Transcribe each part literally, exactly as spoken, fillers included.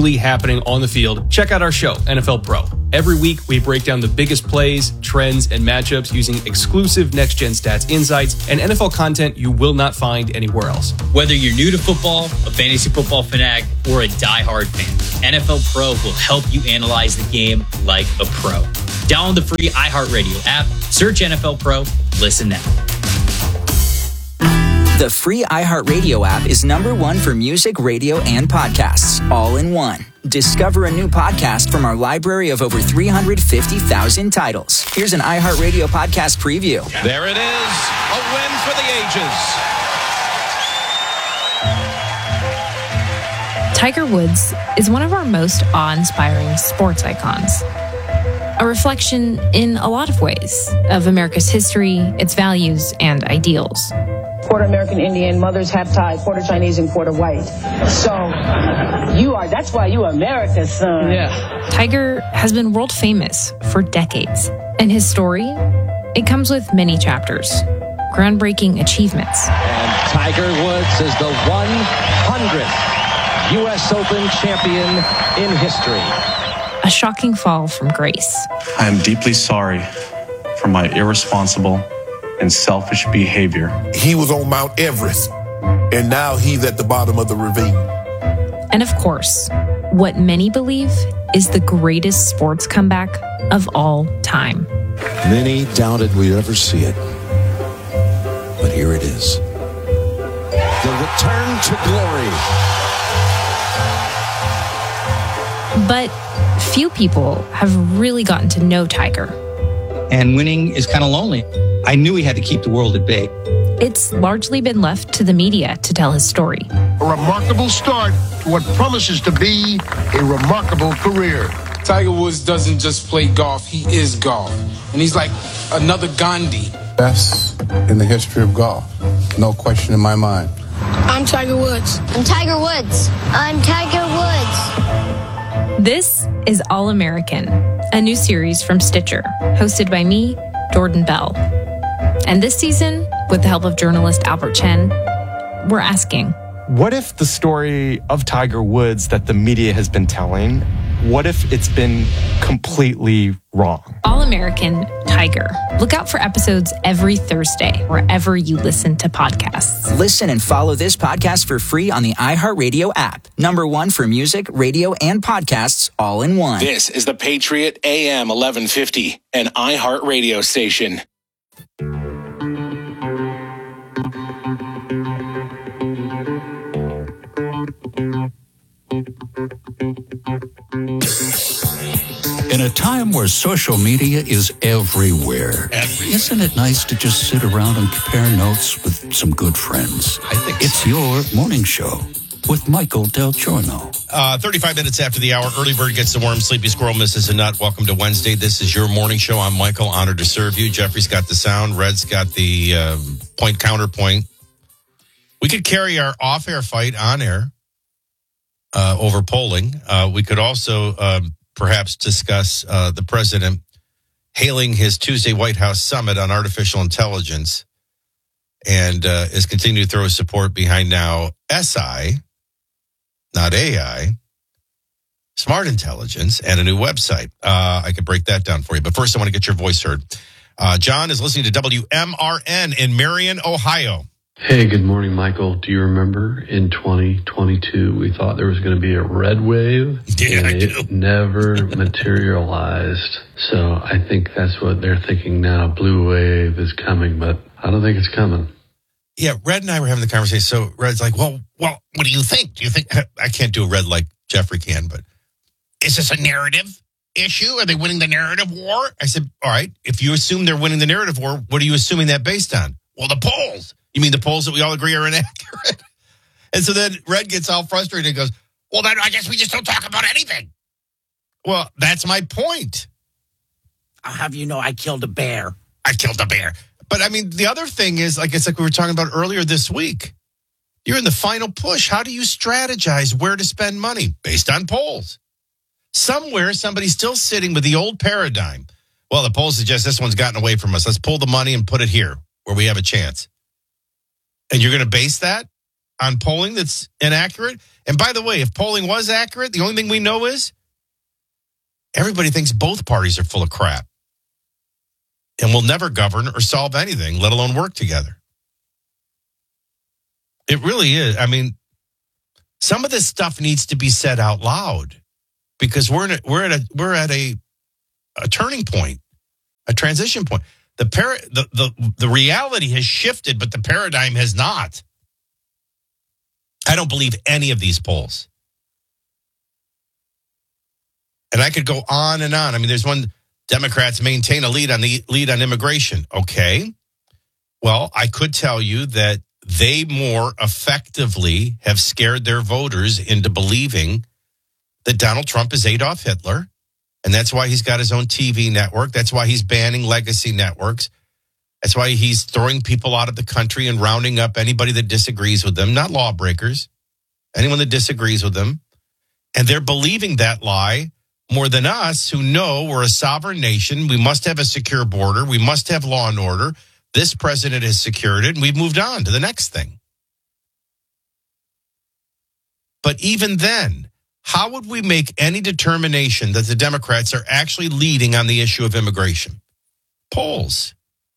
really happening on the field, check out our show, N F L Pro. Every week, we break down the biggest plays, trends, and matchups using exclusive next-gen stats insights and N F L content you will not find anywhere else. Whether you're new to football, a fantasy football fanatic, or a diehard fan, N F L Pro will help you analyze the game like a pro. Download the free iHeartRadio app, search N F L Pro, listen now. The free iHeartRadio app is number one for music, radio, and podcasts, all in one. Discover a new podcast from our library of over three hundred fifty thousand titles. Here's an iHeartRadio podcast preview. There it is, a win for the ages. Tiger Woods is one of our most awe-inspiring sports icons. A reflection in a lot of ways of America's history, its values, and ideals. Quarter American Indian, mother's half Thai, quarter Chinese, and quarter white. So you are, that's why you are America's son. Yeah. Tiger has been world famous for decades. And his story, it comes with many chapters, groundbreaking achievements. And Tiger Woods is the one hundredth U S Open champion in history. A shocking fall from grace. I am deeply sorry for my irresponsible and selfish behavior. He was on Mount Everest, and now he's at the bottom of the ravine. And of course, what many believe is the greatest sports comeback of all time. Many doubted we'd ever see it, but here it is. The return to glory. But few people have really gotten to know Tiger. And winning is kind of lonely. I knew he had to keep the world at bay. It's largely been left to the media to tell his story. A remarkable start to what promises to be a remarkable career. Tiger Woods doesn't just play golf, he is golf. And he's like another Gandhi. Best in the history of golf. No question in my mind. I'm Tiger Woods. I'm Tiger Woods. I'm Tiger Woods. This is All American, a new series from Stitcher, hosted by me, Jordan Bell. And this season, with the help of journalist Albert Chen, we're asking, what if the story of Tiger Woods that the media has been telling, what if it's been completely wrong? All American Tiger. Look out for episodes every Thursday, wherever you listen to podcasts. Listen and follow this podcast for free on the iHeartRadio app. Number one for music, radio, and podcasts, all in one. This is the Patriot A M eleven fifty, an iHeartRadio station. In a time where social media is everywhere, everywhere, isn't it nice to just sit around and compare notes with some good friends? I think it's so. Your morning show with Michael Del Giorno. Uh, thirty-five minutes after the hour, early bird gets the worm, sleepy squirrel misses a nut. Welcome to Wednesday. This is your morning show. I'm Michael, honored to serve you. Jeffrey's got the sound. Red's got the uh, point counterpoint. We could carry our off-air fight on air uh, over polling. Uh, we could also um, perhaps discuss uh, the president hailing his Tuesday White House summit on artificial intelligence and uh, is continuing to throw his support behind now S I, not A I, smart intelligence, and a new website. Uh, I could break that down for you. But first, I want to get your voice heard. Uh, John is listening to W M R N in Marion, Ohio. Hey, good morning, Michael. Do you remember in twenty twenty-two, we thought there was going to be a red wave? Yeah, and I it do. never materialized. So I think that's what they're thinking now. Blue wave is coming, but I don't think it's coming. Yeah, Red and I were having the conversation. So Red's like, well, well, what do you think? Do you think, I can't do a Red like Jeffrey can, but is this a narrative issue? Are they winning the narrative war? I said, all right, if you assume they're winning the narrative war, what are you assuming that based on? Well, the polls. You mean the polls that we all agree are inaccurate? And so then Red gets all frustrated and goes, well, then I guess we just don't talk about anything. Well, that's my point. I'll have you know I killed a bear. I killed a bear. But I mean, the other thing is, like it's like we were talking about earlier this week. You're in the final push. How do you strategize where to spend money? Based on polls. Somewhere, somebody's still sitting with the old paradigm. Well, the polls suggest this one's gotten away from us. Let's pull the money and put it here where we have a chance. And you're going to base that on polling that's inaccurate? And by the way, if polling was accurate, the only thing we know is everybody thinks both parties are full of crap and will never govern or solve anything, let alone work together. It really is. I mean, some of this stuff needs to be said out loud because we're in a, we're at a we're at a, a turning point, a transition point. The, par- the the the reality has shifted, but the paradigm has not. I don't believe any of these polls. And I could go on and on. I mean, there's one, Democrats maintain a lead on the lead on immigration. Okay. Well, I could tell you that they more effectively have scared their voters into believing that Donald Trump is Adolf Hitler. And that's why he's got his own T V network. That's why he's banning legacy networks. That's why he's throwing people out of the country and rounding up anybody that disagrees with them, not lawbreakers, anyone that disagrees with them. And they're believing that lie more than us who know we're a sovereign nation. We must have a secure border. We must have law and order. This president has secured it, and we've moved on to the next thing. But even then, how would we make any determination that the Democrats are actually leading on the issue of immigration? Polls.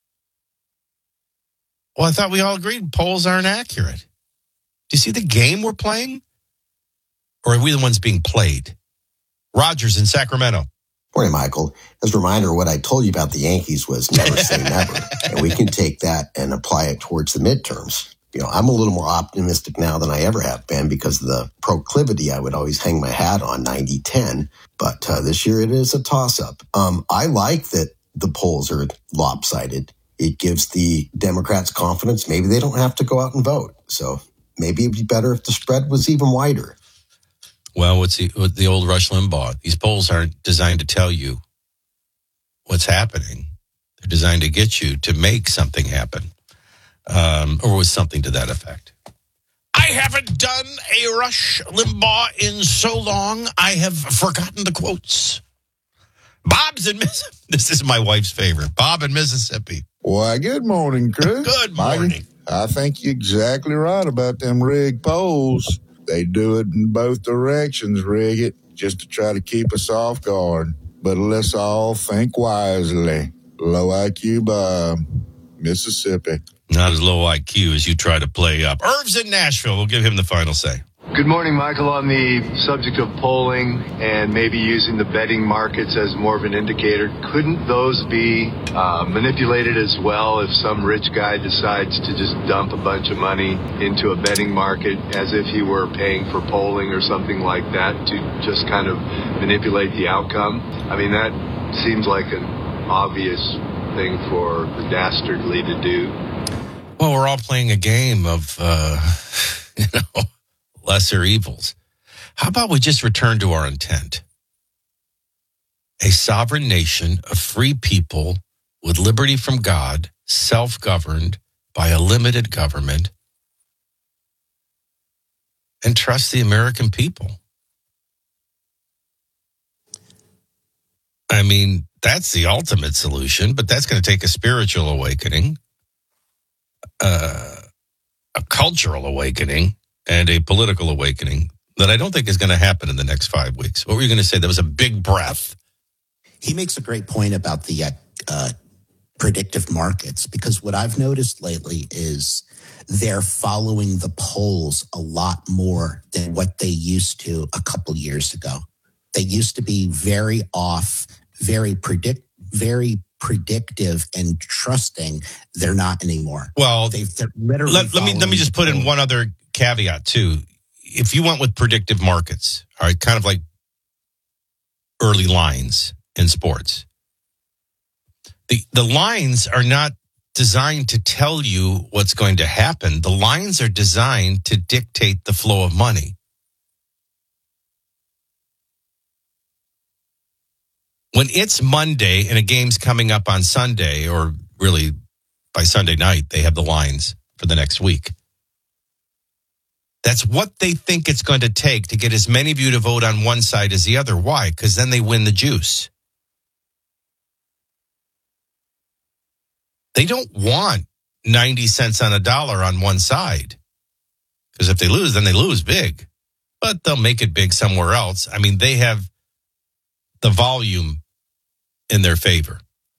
Well, I thought we all agreed polls aren't accurate. Do you see the game we're playing? Or are we the ones being played? Rogers in Sacramento. Morning, Michael. As a reminder, what I told you about the Yankees was never say never. And we can take that and apply it towards the midterms. You know, I'm a little more optimistic now than I ever have been because of the proclivity I would always hang my hat on ninety ten. But uh, this year it is a toss-up. Um, I like that the polls are lopsided. It gives the Democrats confidence. Maybe they don't have to go out and vote. So maybe it'd be better if the spread was even wider. Well, what's the, what the old Rush Limbaugh? These polls aren't designed to tell you what's happening. They're designed to get you to make something happen, um, or was something to that effect. I haven't done a Rush Limbaugh in so long, I have forgotten the quotes. Bob's in Mississippi. This is my wife's favorite. Bob in Mississippi. Why, good morning, Chris. Good morning. Mikey, I think you're exactly right about them rigged polls. They do it in both directions, rig it, just to try to keep us off guard. But let's all think wisely. Low I Q Bob, Mississippi. Not as low I Q as you try to play up. Irv's in Nashville. We'll give him the final say. Good morning, Michael. On the subject of polling and maybe using the betting markets as more of an indicator, couldn't those be uh, manipulated as well if some rich guy decides to just dump a bunch of money into a betting market as if he were paying for polling or something like that to just kind of manipulate the outcome? I mean, that seems like an obvious thing for the dastardly to do. Well, we're all playing a game of, uh, you know, lesser evils. How about we just return to our intent? A sovereign nation of free people with liberty from God, self-governed by a limited government, and trust the American people. I mean, that's the ultimate solution, but that's going to take a spiritual awakening, uh, a cultural awakening, and a political awakening that I don't think is going to happen in the next five weeks. What were you going to say? That was a big breath. He makes a great point about the uh, uh, predictive markets, because what I've noticed lately is they're following the polls a lot more than what they used to a couple years ago. They used to be very off, very predict, very predictive and trusting. They're not anymore. Well, They've, they're literally let, let me let me just put in one other caveat too. If you went with predictive markets, all right, kind of like early lines in sports, the the lines are not designed to tell you what's going to happen. The lines are designed to dictate the flow of money. When it's Monday and a game's coming up on Sunday, or really by Sunday night, they have the lines for the next week. That's what they think it's going to take to get as many of you to vote on one side as the other. Why? Because then they win the juice. They don't want ninety cents on a dollar on one side. Because if they lose, then they lose big. but they'll make it big somewhere else. I mean, they have the volume in their favor.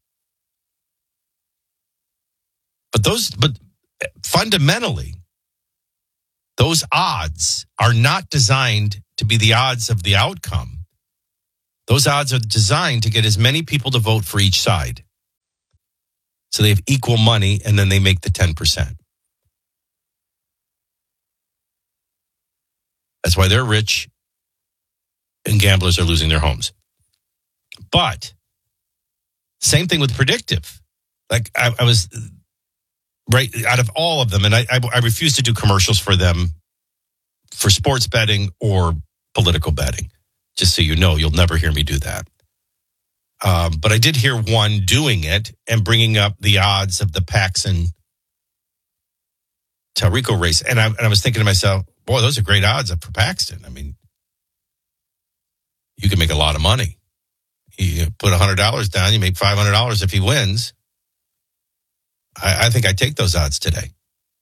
But those, but fundamentally, those odds are not designed to be the odds of the outcome. Those odds are designed to get as many people to vote for each side. So they have equal money, and then they make the ten percent. That's why they're rich and gamblers are losing their homes. But same thing with predictive. Like I, I was right out of all of them, and I, I, I refuse to do commercials for them for sports betting or political betting. Just so you know, you'll never hear me do that. Um, but I did hear one doing it and bringing up the odds of the Paxson Talrico race. And I, and I was thinking to myself, boy, those are great odds for Paxton. I mean, you can make a lot of money. You put one hundred dollars down, you make five hundred dollars if he wins. I, I think I take those odds today.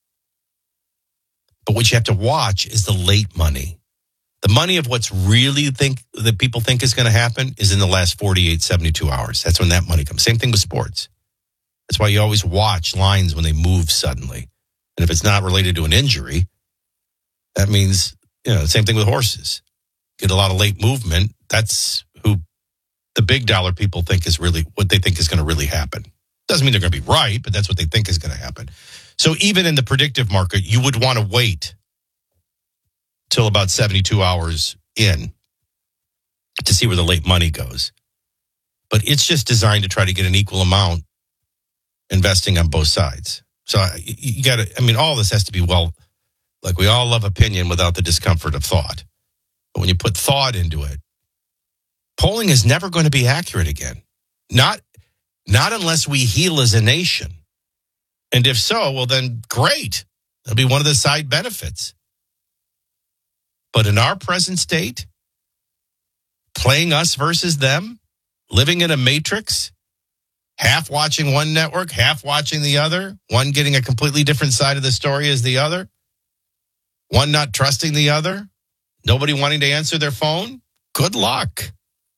But what you have to watch is the late money. The money of what's really think that people think is going to happen is in the last forty-eight, seventy-two hours. That's when that money comes. Same thing with sports. That's why you always watch lines when they move suddenly. And if it's not related to an injury, that means, you know, the same thing with horses. Get a lot of late movement. That's who the big dollar people think is really what they think is going to really happen. Doesn't mean they're going to be right, but that's what they think is going to happen. So even in the predictive market, you would want to wait till about seventy-two hours in to see where the late money goes. But it's just designed to try to get an equal amount investing on both sides. So you got to, I mean, all this has to be, well, like we all love opinion without the discomfort of thought. But when you put thought into it, polling is never going to be accurate again. Not, not unless we heal as a nation. And if so, well, then great. That'll be one of the side benefits. But in our present state, playing us versus them, living in a matrix, half watching one network, half watching the other, one getting a completely different side of the story as the other, one not trusting the other, nobody wanting to answer their phone, good luck.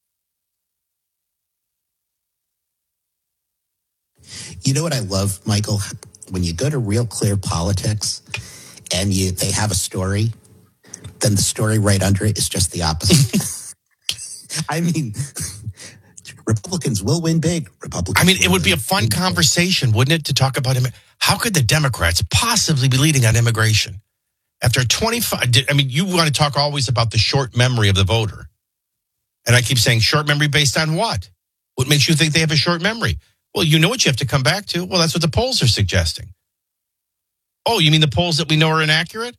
You know what I love, Michael? When you go to Real Clear Politics and you they have a story, then the story right under it is just the opposite. I mean, Republicans will win big. Republicans. I mean, it would be a fun conversation, wouldn't it, to talk about him? How could the Democrats possibly be leading on immigration after twenty-five? I mean, you want to talk always about the short memory of the voter, and I keep saying short memory based on what? What makes you think they have a short memory? Well, you know what you have to come back to. Well, that's what the polls are suggesting. Oh, you mean the polls that we know are inaccurate?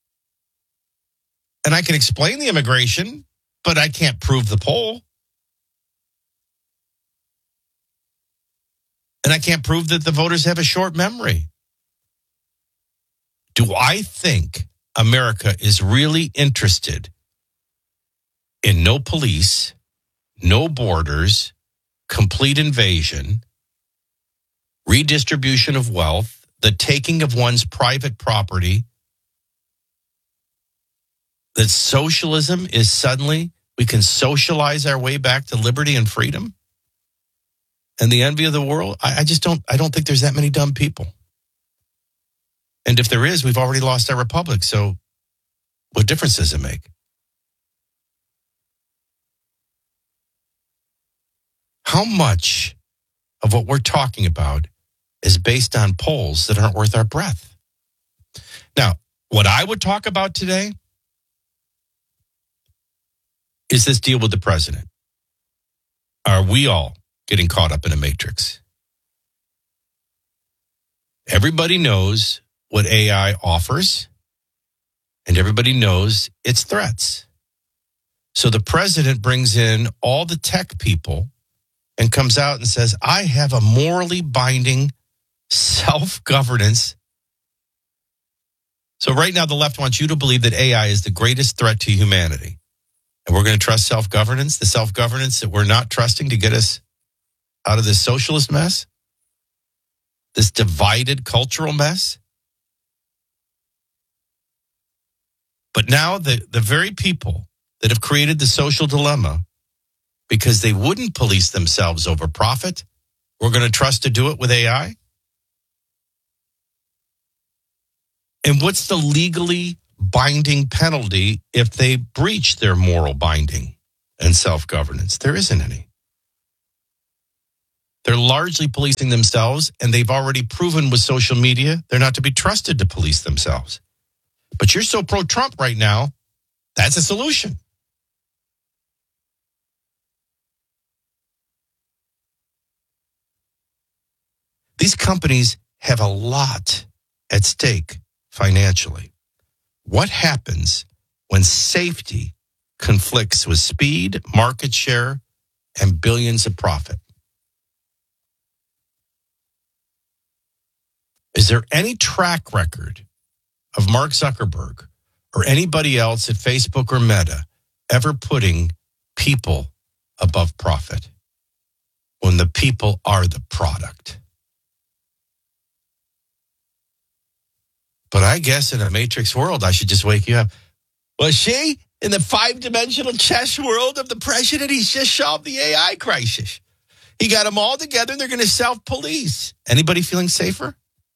And I can explain the immigration, but I can't prove the poll. And I can't prove that the voters have a short memory. Do I think America is really interested in no police, no borders, complete invasion, redistribution of wealth, the taking of one's private property, that socialism is suddenly, we can socialize our way back to liberty and freedom and the envy of the world? I, I just don't, I don't think there's that many dumb people. And if there is, we've already lost our republic. So what difference does it make? How much of what we're talking about is based on polls that aren't worth our breath? Now, what I would talk about today is this deal with the president. Are we all getting caught up in a matrix? Everybody knows what A I offers, and everybody knows its threats. So the president brings in all the tech people and comes out and says, I have a morally binding self-governance. So right now, the left wants you to believe that A I is the greatest threat to humanity. And we're going to trust self-governance, the self-governance that we're not trusting to get us out of this socialist mess, this divided cultural mess. But now the, the very people that have created the social dilemma because they wouldn't police themselves over profit, we're going to trust to do it with A I? And what's the legally binding penalty if they breach their moral binding and self-governance? There isn't any. They're largely policing themselves, and they've already proven with social media they're not to be trusted to police themselves. But you're so pro-Trump right now, that's a solution. These companies have a lot at stake financially. What happens when safety conflicts with speed, market share, and billions of profit? Is there any track record of Mark Zuckerberg or anybody else at Facebook or Meta ever putting people above profit when the people are the product? But I guess in a matrix world, I should just wake you up. Well, see, in the five-dimensional chess world of the president, he's just solved the A I crisis. He got them all together, and they're going to self-police. Anybody feeling safer?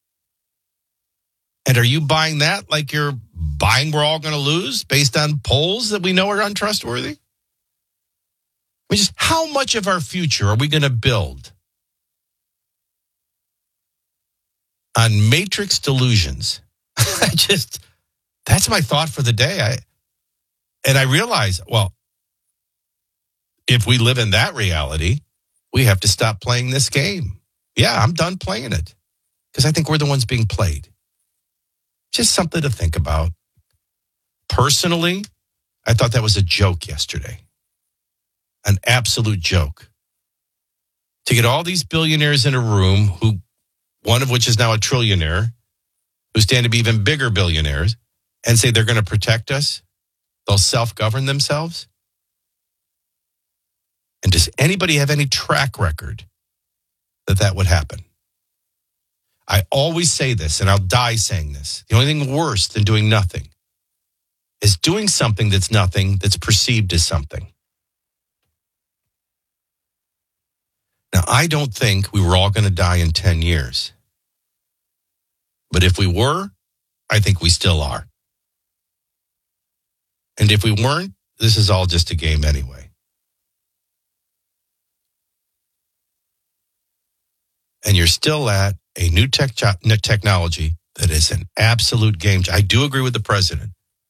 And are you buying that like you're buying we're all going to lose based on polls that we know are untrustworthy? I mean, just how much of our future are we going to build on matrix delusions? I just, that's my thought for the day. I, and I realize, well, if we live in that reality, we have to stop playing this game. Yeah, I'm done playing it because I think we're the ones being played. Just something to think about. Personally, I thought that was a joke yesterday. An absolute joke. To get all these billionaires in a room, who one of which is now a trillionaire, who stand to be even bigger billionaires, and say they're going to protect us, they'll self-govern themselves. And does anybody have any track record that that would happen? I always say this, and I'll die saying this. The only thing worse than doing nothing is doing something that's nothing that's perceived as something. Now, I don't think we were all going to die in ten years. But if we were, I think we still are. And if we weren't, this is all just a game anyway. And you're still at a new tech technology that is an absolute game. I do agree with the president.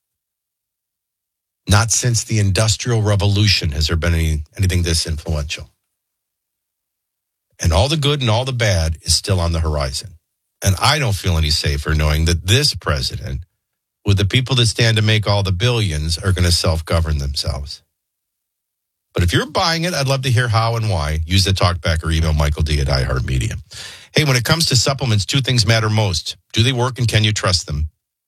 Not since the Industrial Revolution has there been any, anything this influential. And all the good and all the bad is still on the horizon. And I don't feel any safer knowing that this president, with the people that stand to make all the billions, are going to self-govern themselves. But if you're buying it, I'd love to hear how and why. Use the talkback or email Michael D at iHeartMedia. Hey, when it comes to supplements, two things matter most. Do they work and can you trust them?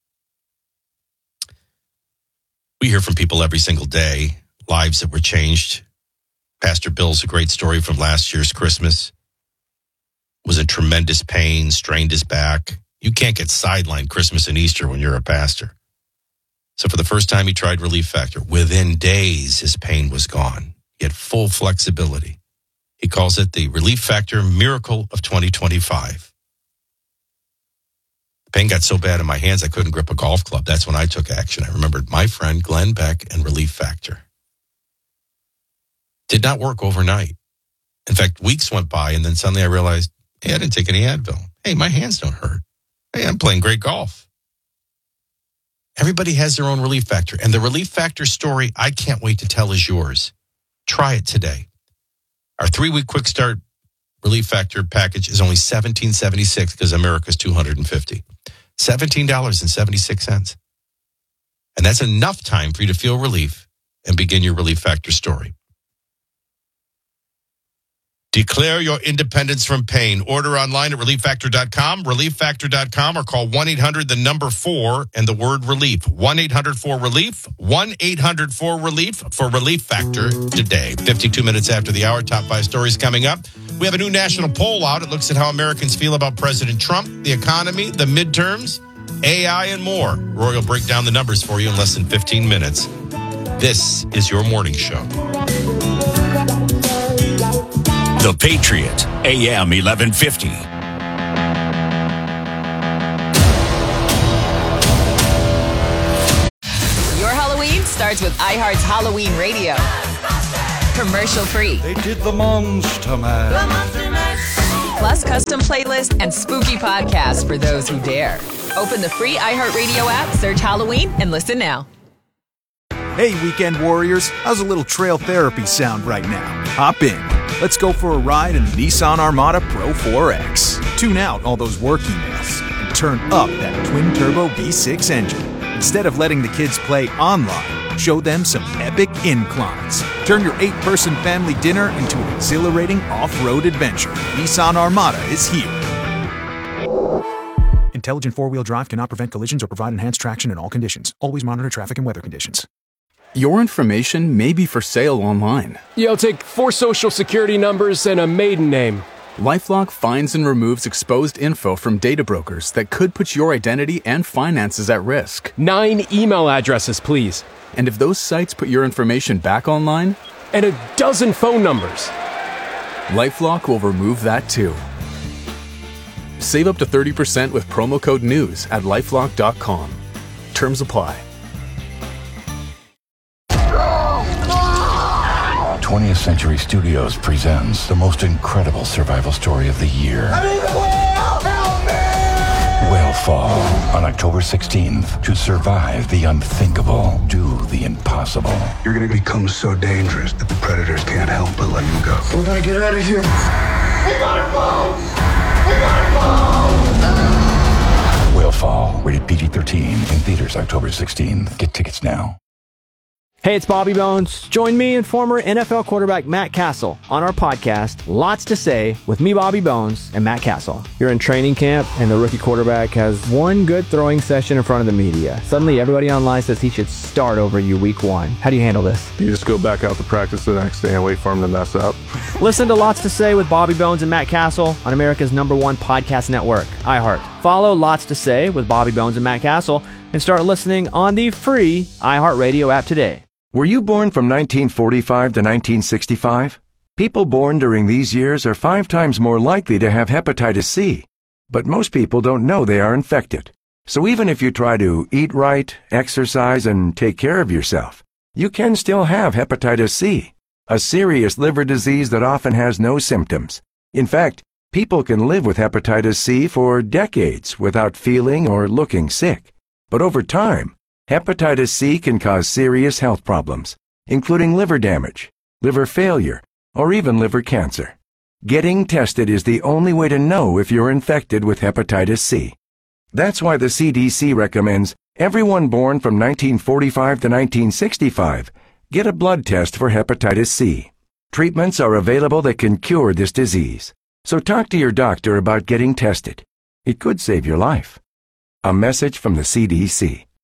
We hear from people every single day, lives that were changed. Pastor Bill's a great story from last year's Christmas. Was in tremendous pain, strained his back. You can't get sidelined Christmas and Easter when you're a pastor. So for the first time, he tried Relief Factor. Within days, his pain was gone. He had full flexibility. He calls it the Relief Factor Miracle of twenty twenty-five. The pain got so bad in my hands, I couldn't grip a golf club. That's when I took action. I remembered my friend Glenn Beck and Relief Factor. Did not work overnight. In fact, weeks went by, and then suddenly I realized, hey, I didn't take any Advil. Hey, my hands don't hurt. Hey, I'm playing great golf. Everybody has their own Relief Factor. And the Relief Factor story I can't wait to tell is yours. Try it today. Our three-week quick start Relief Factor package is only seventeen dollars and seventy-six cents because America's two hundred fifty dollars. seventeen dollars and seventy-six cents. And that's enough time for you to feel relief and begin your Relief Factor story. Declare your independence from pain. Order online at relief factor dot com, relief factor dot com, or call one eight hundred the number four and the word relief. one eight hundred four relief, one eight hundred four relief for Relief Factor today. fifty-two minutes after the hour, top five stories coming up. We have a new national poll out. It looks at how Americans feel about President Trump, the economy, the midterms, A I, and more. Roy will break down the numbers for you in less than fifteen minutes. This is your morning show. The Patriot, A M eleven fifty. Your Halloween starts with iHeart's Halloween Radio. Commercial free. They did the Monster Mash. The Monster Mash. Plus custom playlist and spooky podcasts for those who dare. Open the free iHeartRadio app, search Halloween, and listen now. Hey, weekend warriors. How's a little trail therapy sound right now? Hop in. Let's go for a ride in the Nissan Armada Pro four X. Tune out all those work emails and turn up that twin-turbo V six engine. Instead of letting the kids play online, show them some epic inclines. Turn your eight-person family dinner into an exhilarating off-road adventure. Nissan Armada is here. Intelligent four-wheel drive cannot prevent collisions or provide enhanced traction in all conditions. Always monitor traffic and weather conditions. Your information may be for sale online. Yeah, I'll take four social security numbers and a maiden name. LifeLock finds and removes exposed info from data brokers that could put your identity and finances at risk. Nine email addresses, please. And if those sites put your information back online? And a dozen phone numbers. LifeLock will remove that too. Save up to thirty percent with promo code NEWS at lifelock dot com. Terms apply. twentieth Century Studios presents the most incredible survival story of the year. I'm in the whale! Help me! Whalefall on October sixteenth. To survive the unthinkable, do the impossible. You're going to become so dangerous that the predators can't help but let you go. We're going to get out of here. We got our boat! We got our boat! Whalefall, rated P G thirteen, in theaters October sixteenth. Get tickets now. Hey, it's Bobby Bones. Join me and former N F L quarterback Matt Castle on our podcast, Lots to Say, with me, Bobby Bones, and Matt Castle. You're in training camp, and the rookie quarterback has one good throwing session in front of the media. Suddenly, everybody online says he should start over you week one. How do you handle this? You just go back out to practice the next day and wait for him to mess up. Listen to Lots to Say with Bobby Bones and Matt Castle on America's number one podcast network, iHeart. Follow Lots to Say with Bobby Bones and Matt Castle and start listening on the free iHeartRadio app today. Were you born from nineteen forty-five to nineteen sixty-five? People born during these years are five times more likely to have hepatitis C. But most people don't know they are infected. So even if you try to eat right, exercise, and take care of yourself, you can still have hepatitis C, a serious liver disease that often has no symptoms. In fact, people can live with hepatitis C for decades without feeling or looking sick. But over time, hepatitis C can cause serious health problems, including liver damage, liver failure, or even liver cancer. Getting tested is the only way to know if you're infected with hepatitis C. That's why the C D C recommends everyone born from nineteen forty-five to nineteen sixty-five get a blood test for hepatitis C. Treatments are available that can cure this disease. So talk to your doctor about getting tested. It could save your life. A message from the C D C.